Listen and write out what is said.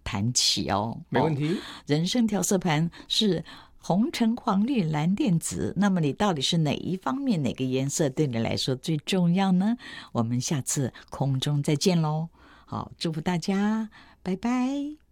谈起哦。 没问题。 人生调色盘是红橙黄绿蓝靛紫，那么你到底是哪一方面哪个颜色对你来说最重要呢？我们下次空中再见咯。好，祝福大家，拜拜。